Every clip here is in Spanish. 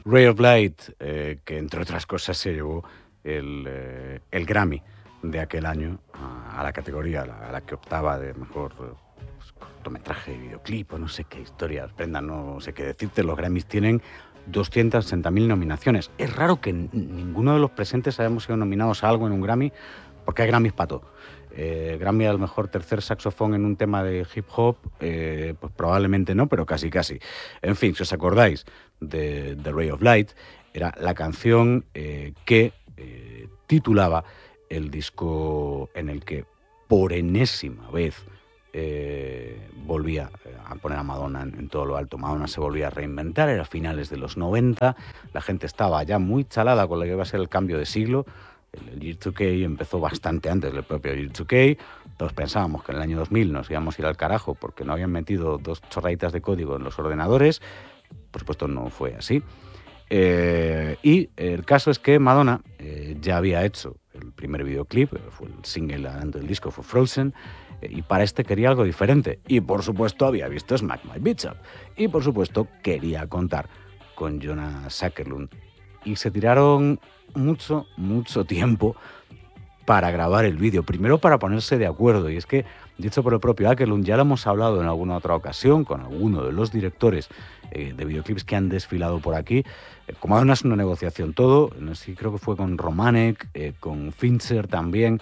Ray of Light, que entre otras cosas se llevó el Grammy de aquel año a la categoría a la que optaba de mejor cortometraje, videoclip o no sé qué historias, Brenda, no sé qué decirte. Los Grammys tienen 260.000 nominaciones. Es raro que ninguno de los presentes hayamos sido nominados a algo en un Grammy, porque hay Grammys para todo. Grammy al mejor tercer saxofón en un tema de hip hop, pues probablemente no, pero casi casi. En fin, si os acordáis de The Ray of Light, era la canción que titulaba el disco en el que por enésima vez volvía a poner a Madonna en todo lo alto. Madonna se volvía a reinventar, era finales de los 90, la gente estaba ya muy chalada con lo que iba a ser el cambio de siglo. El Year 2K empezó bastante antes del propio Year 2K. Todos pensábamos que en el año 2000 nos íbamos a ir al carajo porque no habían metido 2 chorraditas de código en los ordenadores. Por supuesto no fue así. Y el caso es que Madonna ya había hecho el primer videoclip, fue el single adelante del disco, fue Frozen, y para este quería algo diferente. Y por supuesto había visto Smack My Bitch Up. Y por supuesto quería contar con Jonas Åkerlund. Y se tiraron mucho tiempo para grabar el vídeo. Primero para ponerse de acuerdo. Y es que, dicho por el propio Åkerlund, ya lo hemos hablado en alguna otra ocasión con alguno de los directores de videoclips que han desfilado por aquí. Como Madonna es una negociación todo. Sí, creo que fue con Romanek, con Fincher también.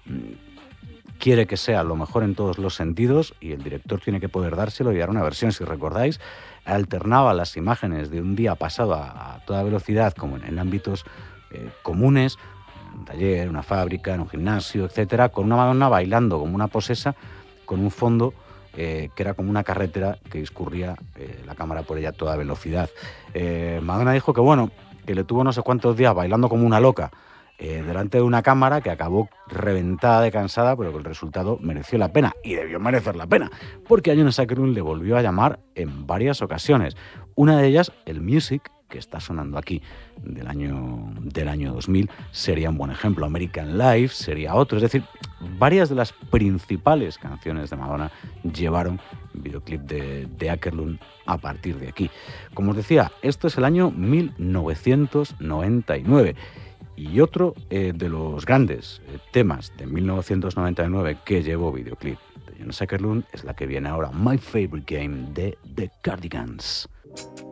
Quiere que sea lo mejor en todos los sentidos y el director tiene que poder dárselo y dar una versión. Si recordáis, alternaba las imágenes de un día pasado a toda velocidad, como en ámbitos comunes, un taller, una fábrica, en un gimnasio, etcétera, con una Madonna bailando como una posesa, con un fondo que era como una carretera que discurría la cámara por ella a toda velocidad. Madonna dijo que bueno, que le tuvo no sé cuántos días bailando como una loca delante de una cámara, que acabó reventada de cansada, pero que el resultado mereció la pena, y debió merecer la pena, porque a Jonas Åkerlund le volvió a llamar en varias ocasiones. Una de ellas, el Music, que está sonando aquí, del año 2000, sería un buen ejemplo. American Life sería otro. Es decir, varias de las principales canciones de Madonna llevaron videoclip de Åkerlund a partir de aquí. Como os decía, esto es el año 1999. Y otro de los grandes temas de 1999 que llevó videoclip de Jonas Åkerlund es la que viene ahora, My Favorite Game, de The Cardigans.